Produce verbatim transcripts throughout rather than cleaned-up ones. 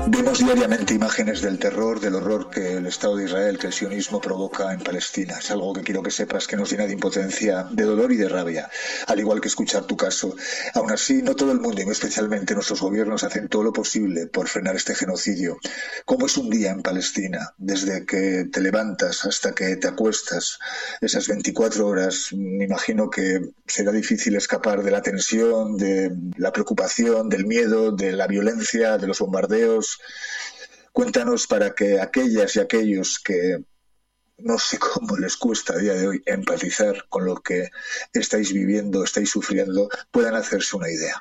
Vemos diariamente imágenes del terror, del horror que el Estado de Israel, que el sionismo provoca en Palestina. Es algo que quiero que sepas que nos llena de impotencia, de dolor y de rabia, al igual que escuchar tu caso. Aún así, no todo el mundo, y muy especialmente nuestros gobiernos, hacen todo lo posible por frenar este genocidio. ¿Cómo es un día en Palestina? Desde que te levantas hasta que te acuestas, esas veinticuatro horas, me imagino que será difícil escapar de la tensión, de la preocupación, del miedo, de la violencia, de los bombardeos. Cuéntanos para que aquellas y aquellos que no sé cómo les cuesta a día de hoy empatizar con lo que estáis viviendo, estáis sufriendo, puedan hacerse una idea.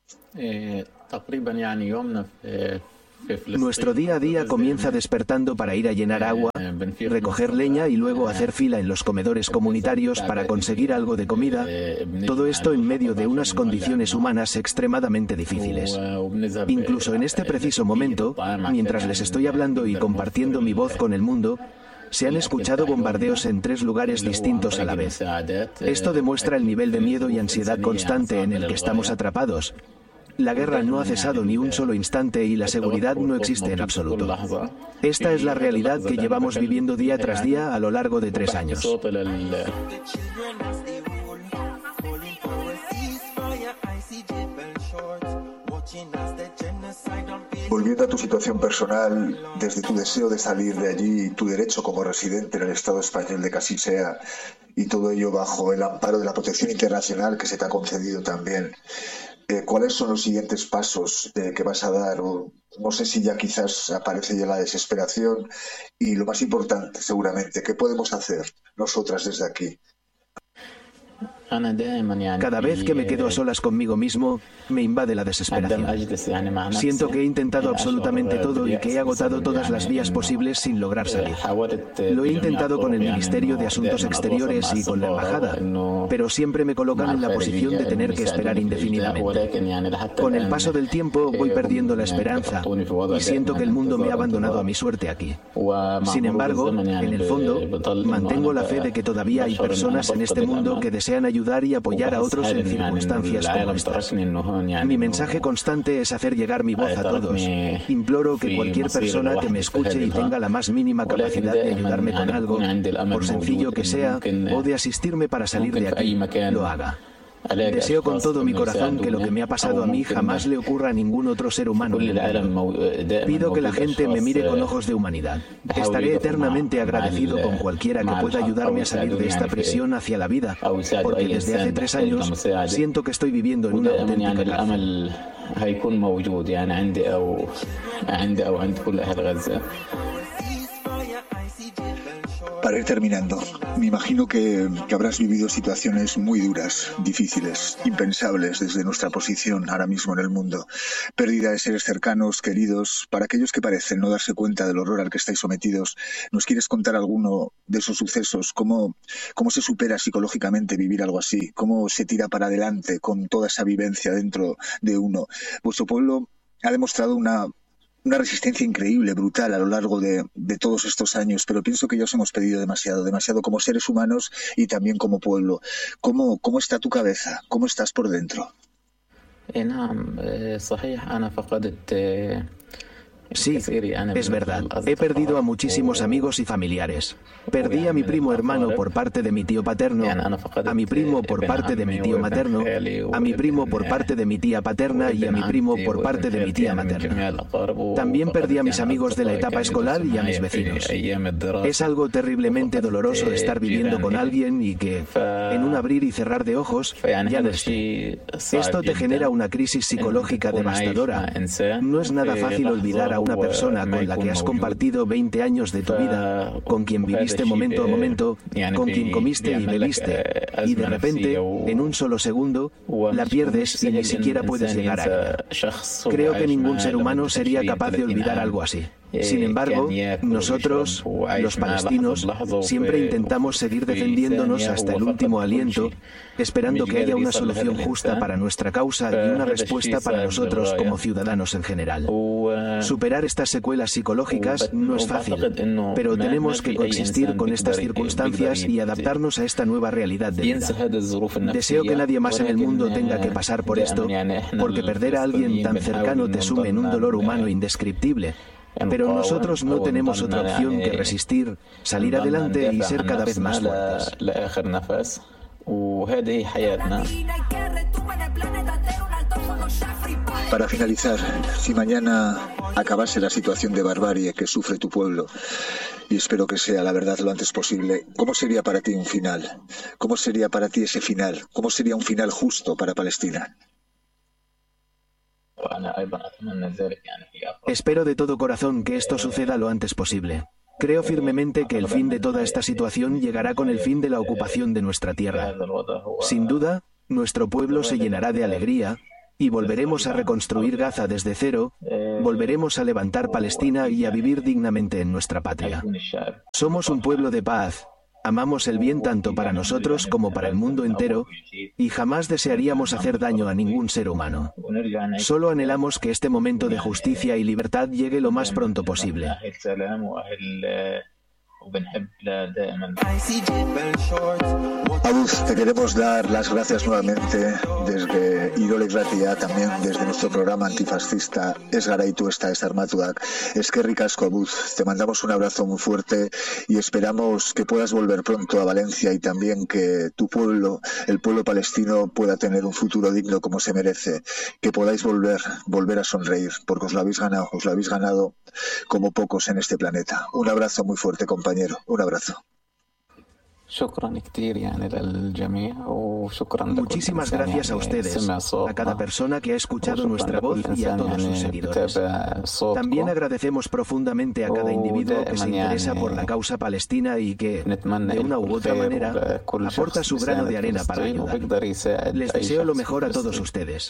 Nuestro día a día comienza despertando para ir a llenar agua, recoger leña y luego hacer fila en los comedores comunitarios para conseguir algo de comida. Todo esto en medio de unas condiciones humanas extremadamente difíciles. Incluso en este preciso momento, mientras les estoy hablando y compartiendo mi voz con el mundo, se han escuchado bombardeos en tres lugares distintos a la vez. Esto demuestra el nivel de miedo y ansiedad constante en el que estamos atrapados. La guerra no ha cesado ni un solo instante y la seguridad no existe en absoluto. Esta es la realidad que llevamos viviendo día tras día a lo largo de tres años. Volviendo a tu situación personal, desde tu deseo de salir de allí, tu derecho como residente en el Estado español de que así sea, y todo ello bajo el amparo de la protección internacional que se te ha concedido también, eh, ¿cuáles son los siguientes pasos eh, que vas a dar? O no sé si ya quizás aparece ya la desesperación y lo más importante, seguramente, ¿qué podemos hacer nosotras desde aquí? Cada vez que me quedo a solas conmigo mismo, me invade la desesperación. Siento que he intentado absolutamente todo y que he agotado todas las vías posibles sin lograr salir. Lo he intentado con el Ministerio de Asuntos Exteriores y con la Embajada, pero siempre me colocan en la posición de tener que esperar indefinidamente. Con el paso del tiempo voy perdiendo la esperanza y siento que el mundo me ha abandonado a mi suerte aquí. Sin embargo, en el fondo, mantengo la fe de que todavía hay personas en este mundo que desean ayudar ayudar y apoyar a otros en circunstancias como estas. Mi mensaje constante es hacer llegar mi voz a todos. Imploro que cualquier persona que me escuche y tenga la más mínima capacidad de ayudarme con algo, por sencillo que sea, o de asistirme para salir de aquí, lo haga. Deseo con todo mi corazón que lo que me ha pasado a mí jamás le ocurra a ningún otro ser humano en el mundo. Pido que la gente me mire con ojos de humanidad. Estaré eternamente agradecido con cualquiera que pueda ayudarme a salir de esta prisión hacia la vida, porque desde hace tres años siento que estoy viviendo en una auténtica cárcel. Para ir terminando, me imagino que, que habrás vivido situaciones muy duras, difíciles, impensables desde nuestra posición ahora mismo en el mundo. Pérdida de seres cercanos, queridos. Para aquellos que parecen no darse cuenta del horror al que estáis sometidos, ¿nos quieres contar alguno de esos sucesos? ¿Cómo, cómo se supera psicológicamente vivir algo así? ¿Cómo se tira para adelante con toda esa vivencia dentro de uno? Vuestro pueblo ha demostrado una... una resistencia increíble, brutal a lo largo de, de todos estos años, pero pienso que ya os hemos pedido demasiado, demasiado como seres humanos y también como pueblo. ¿Cómo, cómo está tu cabeza? ¿Cómo estás por dentro? Sí, es verdad. He perdido a muchísimos amigos y familiares. Perdí a mi primo hermano por parte de mi tío paterno, a mi primo por parte de mi tío materno, a mi primo por parte de mi tía paterna y a mi primo por parte de mi tía materna. También perdí a mis amigos de la etapa escolar y a mis vecinos. Es algo terriblemente doloroso estar viviendo con alguien y que, en un abrir y cerrar de ojos, ya no esté. Esto te genera una crisis psicológica devastadora. No es nada fácil olvidar a una persona con la que has compartido veinte años de tu vida, con quien viviste momento a momento, con quien comiste y bebiste, y de repente, en un solo segundo, la pierdes y ni siquiera puedes llegar a ella. Creo que ningún ser humano sería capaz de olvidar algo así. Sin embargo, nosotros, los palestinos, siempre intentamos seguir defendiéndonos hasta el último aliento, esperando que haya una solución justa para nuestra causa y una respuesta para nosotros como ciudadanos en general. Superar estas secuelas psicológicas no es fácil, pero tenemos que coexistir con estas circunstancias y adaptarnos a esta nueva realidad de vida. Deseo que nadie más en el mundo tenga que pasar por esto, porque perder a alguien tan cercano te sume en un dolor humano indescriptible. Pero nosotros no tenemos otra opción que resistir, salir adelante y ser cada vez más fuertes. Para finalizar, si mañana acabase la situación de barbarie que sufre tu pueblo, y espero que sea la verdad lo antes posible, ¿cómo sería para ti un final? ¿Cómo sería para ti ese final? ¿Cómo sería un final justo para Palestina? Espero de todo corazón que esto suceda lo antes posible. Creo firmemente que el fin de toda esta situación llegará con el fin de la ocupación de nuestra tierra. Sin duda, nuestro pueblo se llenará de alegría y volveremos a reconstruir Gaza desde cero, volveremos a levantar Palestina y a vivir dignamente en nuestra patria. Somos un pueblo de paz. Amamos el bien tanto para nosotros como para el mundo entero y jamás desearíamos hacer daño a ningún ser humano. Solo anhelamos que este momento de justicia y libertad llegue lo más pronto posible. Abud, te queremos dar las gracias nuevamente desde Irol Irratia, también desde nuestro programa antifascista Ez Garaitu Ezta Esarmatuak. Eskerrik asko, Abud, te mandamos un abrazo muy fuerte y esperamos que puedas volver pronto a Valencia y también que tu pueblo, el pueblo palestino, pueda tener un futuro digno como se merece, que podáis volver, volver a sonreír, porque os lo habéis ganado, os lo habéis ganado como pocos en este planeta. Un abrazo muy fuerte, compañero. Un abrazo. Muchísimas gracias a ustedes, a cada persona que ha escuchado nuestra voz y a todos sus seguidores. También agradecemos profundamente a cada individuo que se interesa por la causa palestina y que, de una u otra manera, aporta su grano de arena para ayudar. Les deseo lo mejor a todos ustedes.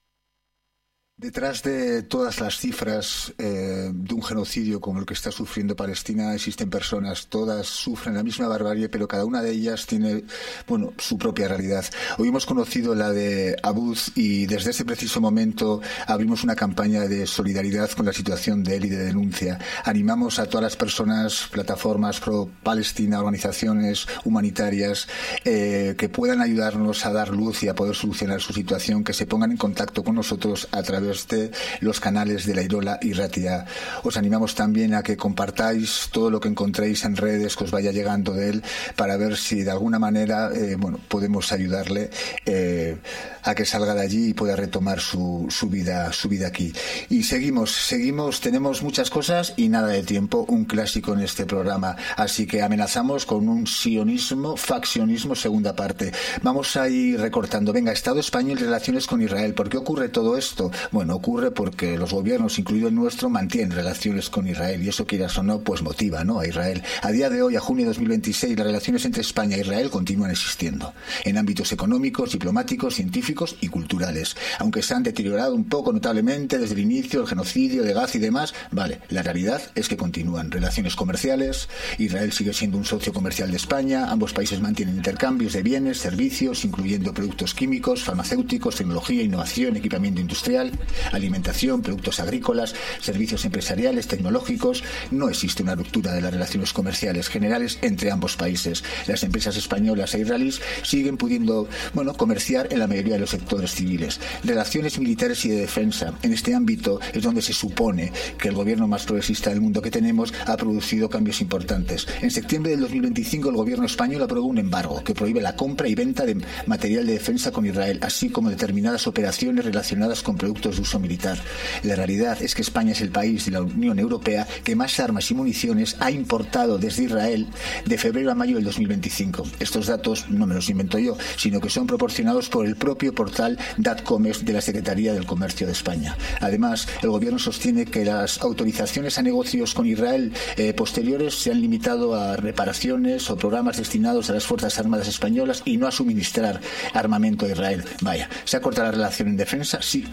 Detrás de todas las cifras eh, de un genocidio como el que está sufriendo Palestina existen personas, todas sufren la misma barbarie, pero cada una de ellas tiene, bueno, su propia realidad. Hoy hemos conocido la de Abud y desde ese preciso momento abrimos una campaña de solidaridad con la situación de él y de denuncia. Animamos a todas las personas, plataformas pro Palestina, organizaciones humanitarias eh, que puedan ayudarnos a dar luz y a poder solucionar su situación, que se pongan en contacto con nosotros a través de los canales de la Irola Irratia. Os animamos también a que compartáis todo lo que encontréis en redes, que os vaya llegando de él, para ver si de alguna manera eh, bueno, podemos ayudarle eh, a que salga de allí y pueda retomar su, su vida su vida aquí. Y seguimos, seguimos, tenemos muchas cosas y nada de tiempo, un clásico en este programa, así que amenazamos con un sionismo, faccionismo, segunda parte. Vamos a ir recortando. Venga, Estado español y relaciones con Israel. ¿Por qué ocurre todo esto? Bueno, ocurre porque los gobiernos, incluido el nuestro, mantienen relaciones con Israel y eso, quieras o no, pues motiva, ¿no?, a Israel. A día de hoy, a junio de dos mil veintiséis, las relaciones entre España e Israel continúan existiendo en ámbitos económicos, diplomáticos, científicos y culturales. Aunque se han deteriorado un poco notablemente desde el inicio, el genocidio de Gaza y demás, vale, la realidad es que continúan relaciones comerciales. Israel sigue siendo un socio comercial de España, ambos países mantienen intercambios de bienes, servicios, incluyendo productos químicos, farmacéuticos, tecnología, innovación, equipamiento industrial, alimentación, productos agrícolas, servicios empresariales, tecnológicos. No existe una ruptura de las relaciones comerciales generales entre ambos países. Las empresas españolas e israelíes siguen pudiendo, bueno, comerciar en la mayoría de los sectores civiles. Relaciones militares y de defensa. En este ámbito es donde se supone que el gobierno más progresista del mundo que tenemos ha producido cambios importantes. En septiembre del dos mil veinticinco el gobierno español aprobó un embargo que prohíbe la compra y venta de material de defensa con Israel, así como determinadas operaciones relacionadas con productos de uso militar. La realidad es que España es el país de la Unión Europea que más armas y municiones ha importado desde Israel de febrero a mayo del dos mil veinticinco. Estos datos no me los invento yo, sino que son proporcionados por el propio portal Datcomes de la Secretaría del Comercio de España. Además, el gobierno sostiene que las autorizaciones a negocios con Israel eh, posteriores se han limitado a reparaciones o programas destinados a las Fuerzas Armadas españolas y no a suministrar armamento a Israel. Vaya, ¿se ha cortado la relación en defensa? Sí o no.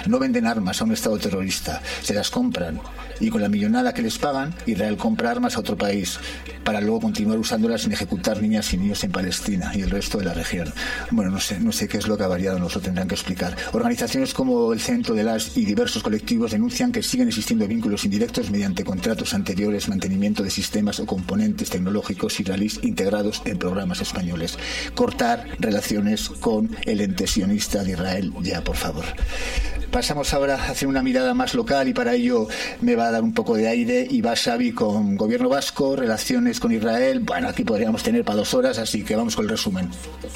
No venden armas a un Estado terrorista, se las compran. Y con la millonada que les pagan, Israel compra armas a otro país para luego continuar usándolas sin ejecutar niñas y niños en Palestina y el resto de la región. Bueno, no sé, no sé qué es lo que ha variado, nos lo tendrán que explicar. Organizaciones como el Centro de las y diversos colectivos denuncian que siguen existiendo vínculos indirectos mediante contratos anteriores, mantenimiento de sistemas o componentes tecnológicos israelíes integrados en programas españoles. Cortar relaciones con el ente sionista de Israel, ya, por favor. Pasamos ahora a hacer una mirada más local y para ello me va a dar un poco de aire y va Xavi con gobierno vasco, relaciones con Israel. Bueno, aquí podríamos tener para dos horas, así que vamos con el resumen.